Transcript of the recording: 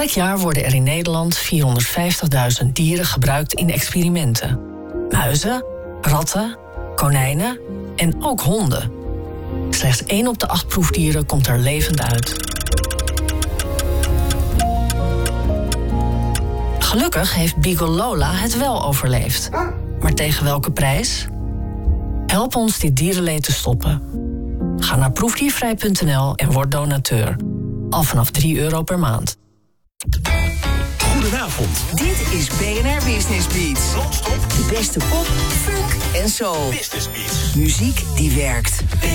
Elk jaar worden er in Nederland 450.000 dieren gebruikt in experimenten. Muizen, ratten, konijnen en ook honden. Slechts 1 op de 8 proefdieren komt er levend uit. Gelukkig heeft Beagle Lola het wel overleefd. Maar tegen welke prijs? Help ons dit dierenleed te stoppen. Ga naar proefdiervrij.nl en word donateur. Al vanaf €3 per maand. Goedenavond. Dit is BNR Business Beats. Non-stop. De beste pop, funk en soul. Business Beats. Muziek die werkt.